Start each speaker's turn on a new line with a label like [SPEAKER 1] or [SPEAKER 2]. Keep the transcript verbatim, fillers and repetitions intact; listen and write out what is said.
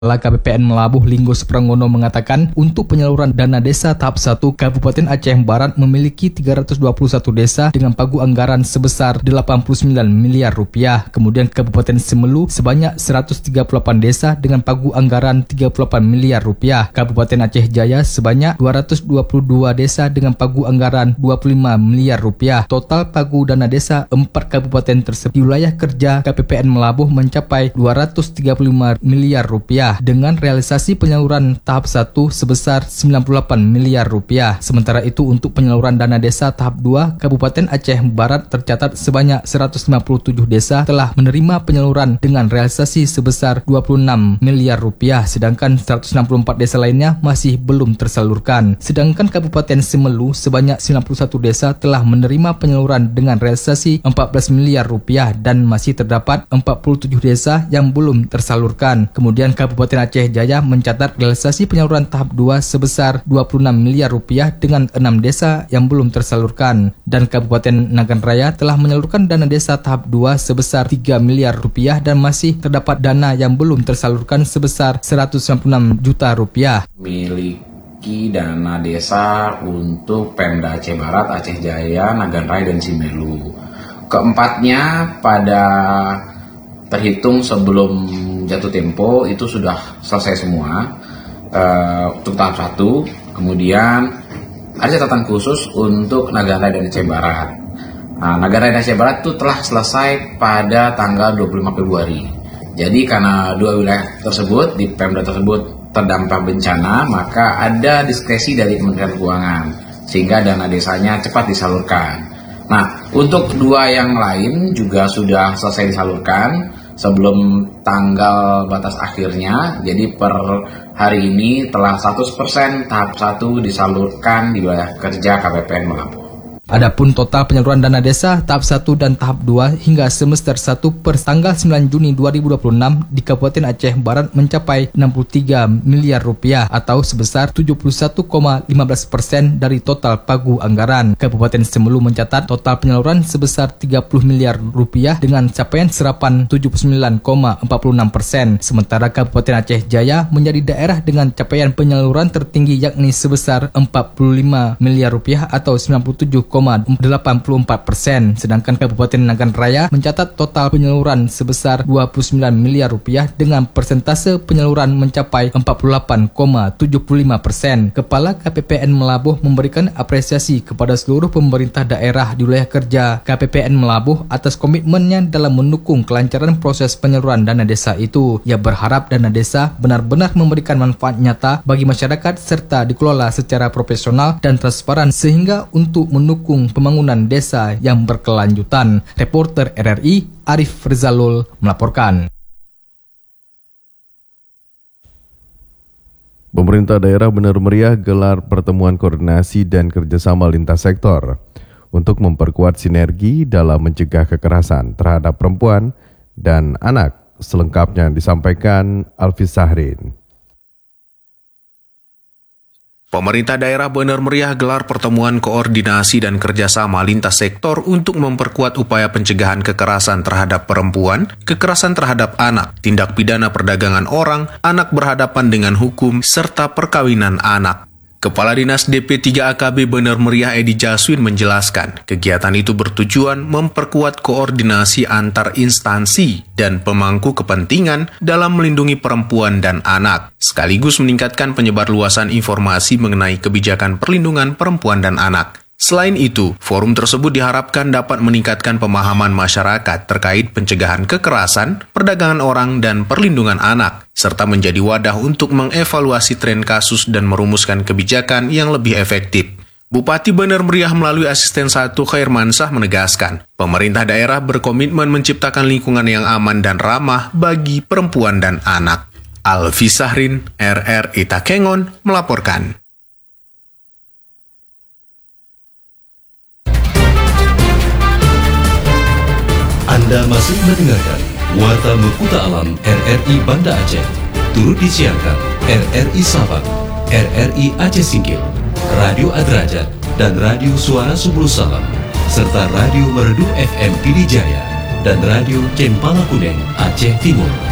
[SPEAKER 1] K P P N Melabuh Linggo Suprangono mengatakan untuk penyaluran dana desa tahap satu Kabupaten Aceh Barat memiliki tiga ratus dua puluh satu desa dengan pagu anggaran sebesar delapan puluh sembilan miliar rupiah. Kemudian Kabupaten Semelu sebanyak seratus tiga puluh delapan desa dengan pagu anggaran tiga puluh delapan miliar rupiah. Kabupaten Aceh Jaya sebanyak dua ratus dua puluh dua desa dengan pagu anggaran dua puluh lima miliar rupiah. Total pagu dana desa empat kabupaten tersebut di wilayah kerja K P P N Melabuh mencapai dua ratus tiga puluh lima miliar rupiah dengan realisasi penyaluran tahap satu sebesar sembilan puluh delapan miliar rupiah. Sementara itu untuk penyaluran dana desa tahap dua Kabupaten Aceh Barat tercatat sebanyak seratus lima puluh tujuh desa telah menerima penyaluran dengan realisasi sebesar dua puluh enam miliar rupiah, sedangkan seratus enam puluh empat desa lainnya masih belum tersalurkan. Sedangkan Kabupaten Semelu sebanyak sembilan puluh satu desa telah menerima penyaluran dengan realisasi empat belas miliar rupiah dan masih terdapat empat puluh tujuh desa yang belum tersalurkan. Kemudian Kabupaten Aceh Jaya mencatat realisasi penyaluran tahap dua sebesar dua puluh enam miliar rupiah dengan enam desa yang belum tersalurkan. Dan Kabupaten Nagan Raya telah menyalurkan dana desa tahap dua sebesar tiga miliar rupiah dan masih terdapat dana yang belum tersalurkan sebesar seratus sembilan puluh enam juta rupiah.
[SPEAKER 2] Miliki dana desa untuk Pemda Aceh Barat, Aceh Jaya, Nagan Raya, dan Semelu. Keempatnya pada terhitung sebelum jatuh tempo itu sudah selesai semua uh, untuk tahap satu. Kemudian ada catatan khusus untuk Nagan Raya dan Aceh Barat. Nah, Nagan Raya dan Aceh Barat itu telah selesai pada tanggal dua puluh lima Februari. Jadi karena dua wilayah tersebut di Pemda tersebut terdampak bencana, maka ada diskresi dari Kementerian Keuangan sehingga dana desanya cepat disalurkan. Nah, untuk dua yang lain juga sudah selesai disalurkan sebelum tanggal batas akhirnya. Jadi per hari ini telah seratus persen tahap satu disalurkan di wilayah kerja K P P N Melabuh.
[SPEAKER 1] Adapun total penyaluran dana desa tahap satu dan tahap dua hingga semester satu per tanggal sembilan Juni dua ribu dua puluh enam di Kabupaten Aceh Barat mencapai enam puluh tiga miliar rupiah atau sebesar tujuh puluh satu koma lima belas persen dari total pagu anggaran. Kabupaten Semelu mencatat total penyaluran sebesar tiga puluh miliar rupiah dengan capaian serapan tujuh puluh sembilan koma empat puluh enam persen. Sementara Kabupaten Aceh Jaya menjadi daerah dengan capaian penyaluran tertinggi yakni sebesar empat puluh lima miliar rupiah atau sembilan puluh tujuh koma delapan puluh empat persen, sedangkan Kabupaten Nagan Raya mencatat total penyaluran sebesar dua puluh sembilan miliar rupiah dengan persentase penyaluran mencapai empat puluh delapan koma tujuh puluh lima persen. Kepala K P P N Melabuh memberikan apresiasi kepada seluruh pemerintah daerah di wilayah kerja K P P N Melabuh atas komitmennya dalam mendukung kelancaran proses penyaluran dana desa itu. Ia berharap dana desa benar-benar memberikan manfaat nyata bagi masyarakat serta dikelola secara profesional dan transparan sehingga untuk mendukung pembangunan desa yang berkelanjutan. Reporter R R I Arif Rizalul melaporkan.
[SPEAKER 3] Pemerintah daerah benar meriah gelar pertemuan koordinasi dan kerjasama lintas sektor untuk memperkuat sinergi dalam mencegah kekerasan terhadap perempuan dan anak. Selengkapnya disampaikan Alfis Sahrin.
[SPEAKER 4] Pemerintah daerah benar meriah gelar pertemuan koordinasi dan kerjasama lintas sektor untuk memperkuat upaya pencegahan kekerasan terhadap perempuan, kekerasan terhadap anak, tindak pidana perdagangan orang, anak berhadapan dengan hukum, serta perkawinan anak. Kepala Dinas D P tiga A K B Benar Meriah Edi Jaswin menjelaskan, kegiatan itu bertujuan memperkuat koordinasi antar instansi dan pemangku kepentingan dalam melindungi perempuan dan anak, sekaligus meningkatkan penyebarluasan informasi mengenai kebijakan perlindungan perempuan dan anak. Selain itu, forum tersebut diharapkan dapat meningkatkan pemahaman masyarakat terkait pencegahan kekerasan, perdagangan orang, dan perlindungan anak, serta menjadi wadah untuk mengevaluasi tren kasus dan merumuskan kebijakan yang lebih efektif. Bupati Benar Meriah melalui asisten satu Khairmansah menegaskan, pemerintah daerah berkomitmen menciptakan lingkungan yang aman dan ramah bagi perempuan dan anak. Alfis Sahrin, R R I Takengon, melaporkan.
[SPEAKER 5] Anda masih mendengarkan Warta Mekuta Alam R R I Banda Aceh. Turut disiarkan R R I Sabang, R R I Aceh Singkil, Radio Adrajat, dan Radio Suara Subul Salam, serta Radio Merdu F M Pidijaya dan Radio Cempala Kuning Aceh Timur.